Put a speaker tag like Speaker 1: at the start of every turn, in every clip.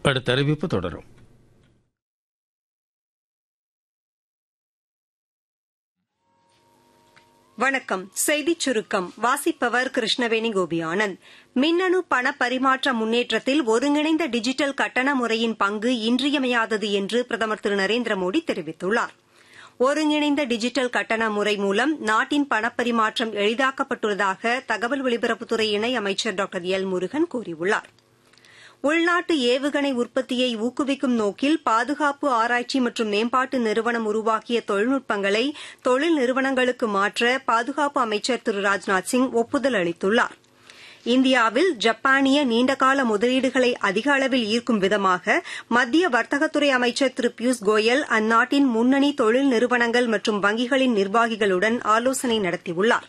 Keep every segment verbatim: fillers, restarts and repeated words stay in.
Speaker 1: அடுத்த அறிவிப்பு தொடரும்.
Speaker 2: வணக்கம். செய்திச் சுருக்கம் வாசிப்பவர் கிருஷ்ணவேணி கோபியானந்த். மின்னணு பண பரிமாற்ற முன்னேற்றத்தில் ஒருங்கிணைந்த டிஜிட்டல் கட்டண முறையின் பங்கு இன்றியமையாதது என்று பிரதமர் திரு நரேந்திர மோடி தெரிவித்துள்ளார். ஒருங்கிணைந்த டிஜிட்டல் கட்டண முறை மூலம் நாட்டின் பணப்பரிமாற்றம் எளிதாக்கப்பட்டுள்ளதாக தகவல் ஒலிபரப்புத்துறை இணை அமைச்சர் டாக்டர் எல் முருகன் கூறியுள்ளார். உள்நாட்டு ஏவுகணை உற்பத்தியை ஊக்குவிக்கும் நோக்கில் பாதுகாப்பு ஆராய்ச்சி மற்றும் மேம்பாட்டு நிறுவனம் உருவாக்கிய தொழில்நுட்பங்களை தொழில் நிறுவனங்களுக்கு மாற்ற பாதுகாப்பு அமைச்சர் திரு ராஜ்நாத் சிங் ஒப்புதல் அளித்துள்ளார். இந்தியாவில் ஜப்பானிய நீண்டகால முதலீடுகளை அதிக அளவில் ஈர்க்கும் விதமாக மத்திய வர்த்தகத்துறை அமைச்சர் திரு பியூஷ் கோயல் அந்நாட்டின் முன்னணி தொழில் நிறுவனங்கள் மற்றும் வங்கிகளின் நிர்வாகிகளுடன் ஆலோசனை நடத்தியுள்ளார்.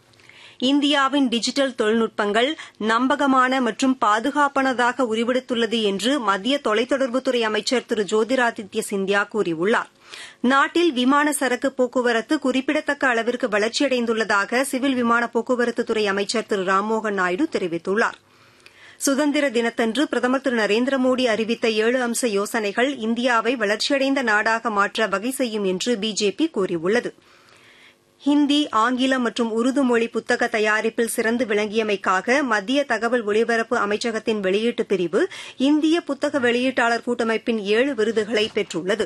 Speaker 2: இந்தியாவின் டிஜிட்டல் தொழில்நுட்பங்கள் நம்பகமான மற்றும் பாதுகாப்பானதாக உருவெடுத்துள்ளது என்று மத்திய தொலைத்தொடர்புத்துறை அமைச்சர் திரு ஜோதிராதித்ய சிந்தியா கூறியுள்ளார். நாட்டில் விமான சரக்கு போக்குவரத்து குறிப்பிடத்தக்க அளவிற்கு வளர்ச்சியடைந்துள்ளதாக சிவில் விமான போக்குவரத்துத்துறை அமைச்சர் திரு ராம்மோகன் நாயுடு தெரிவித்துள்ளார். சுதந்திர தினத்தன்று பிரதமர் திரு நரேந்திர மோடி அறிவித்த ஏழு அம்ச யோசனைகள் இந்தியாவை வளர்ச்சியடைந்த நாடாக மாற்ற வகை செய்யும் என்று பிஜேபி கூறியுள்ளது. ஹிந்தி, ஆங்கிலம் மற்றும் உருது மொழி புத்தக தயாரிப்பில் சிறந்து விளங்கியமைக்காக மத்திய தகவல் ஒலிபரப்பு அமைச்சகத்தின் வெளியீட்டு பிரிவு இந்திய புத்தக வெளியீட்டாளர் கூட்டமைப்பின் ஏழு விருதுகளை பெற்றுள்ளது.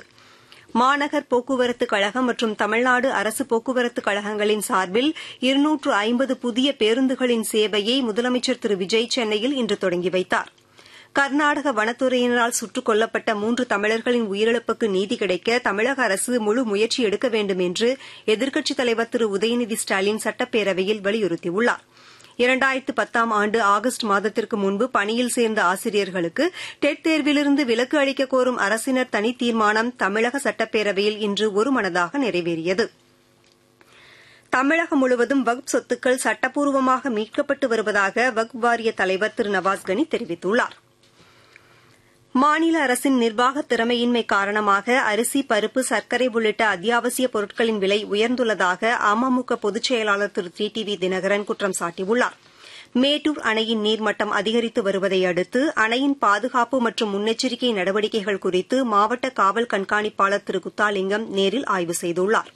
Speaker 2: மாநகர் போக்குவரத்துக் கழகம் மற்றும் தமிழ்நாடு அரசு போக்குவரத்துக் கழகங்களின் சார்பில் இருநூற்று ஐம்பது புதிய பேருந்துகளின் சேவையை முதலமைச்சர் திரு விஜய் சென்னையில் இன்று தொடங்கி வைத்தார். கர்நாடக வனத்துறையினரால் சுட்டுக் கொல்லப்பட்ட மூன்று தமிழர்களின் உயிரிழப்புக்கு நீதி கிடைக்க தமிழக அரசு முழு முயற்சி எடுக்க வேண்டும் என்று எதிர்க்கட்சித் தலைவர் திரு உதயநிதி ஸ்டாலின் சட்டப்பேரவையில் வலியுறுத்தியுள்ளார். இரண்டாயிரத்து பத்தாம் ஆண்டு ஆகஸ்ட் மாதத்திற்கு முன்பு பணியில் சேர்ந்த ஆசிரியர்களுக்கு டெட் தேர்விலிருந்து விலக்கு அளிக்க கோரும் அரசினர் தனி தீர்மானம் தமிழக சட்டப்பேரவையில் இன்று ஒருமனதாக நிறைவேறியது. தமிழகம் முழுவதும் வக்ஃப் சொத்துக்கள் சட்டப்பூர்வமாக மீட்கப்பட்டு வருவதாக வக்ஃப் வாரிய தலைவர் திரு நவாஸ் கனி தெரிவித்துள்ளார். மாநில அரசின் நிர்வாக திறமையின்மை காரணமாக அரிசி, பருப்பு, சர்க்கரை உள்ளிட்ட அத்தியாவசிய பொருட்களின் விலை உயர்ந்துள்ளதாக அமமுக பொதுச் செயலாளர் திரு டி டி வி தினகரன் குற்றம் சாட்டியுள்ளார். மேட்டூர் அணையின் நீர்மட்டம் அதிகரித்து வருவதை அடுத்து அணையின் பாதுகாப்பு மற்றும் முன்னெச்சரிக்கை நடவடிக்கைகள் குறித்து மாவட்ட காவல் கண்காணிப்பாளர் திரு குத்தாலிங்கம் நேரில் ஆய்வு செய்துள்ளார்.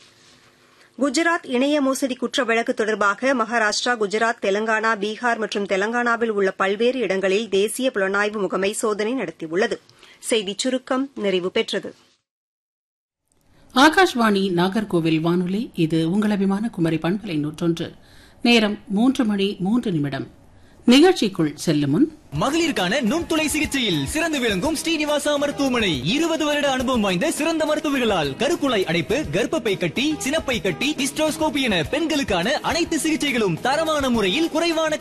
Speaker 2: குஜராத் இணைய மோசடி குற்ற வழக்கு தொடர்பாக மகாராஷ்டிரா, குஜராத், தெலங்கானா, பீகார் மற்றும் தெலங்கானாவில் உள்ள பல்வேறு இடங்களில் தேசிய புலனாய்வு முகமை சோதனை நடத்தியுள்ளது. செய்திச் சுருக்கம் நிறைவு பெற்றது.
Speaker 3: ஆகாஷ்வாணி நாகர்கோவில் வானொலி. இது உங்கள் அபிமான குமரி பண்பலை நூற்றொன்று. நேரம் மூன்று மணி மூன்று நிமிடம். நிகழ்ச்சிக்குள் செல்லும் முன்
Speaker 4: மகளிருக்கான நுண்துளை சிகிச்சையில் சிறந்து விளங்கும் ஸ்ரீனிவாசா மருத்துவமனை இருபது வருட அனுபவம் வாய்ந்த சிறந்த மருத்துவர்களால் கருக்குழாய் அடைப்பு, கர்ப்பப்பை கட்டி, சினப்பை கட்டி, ஹிஸ்டோஸ்கோபி என பெண்களுக்கான அனைத்து சிகிச்சைகளும் தரமான முறையில் குறைவான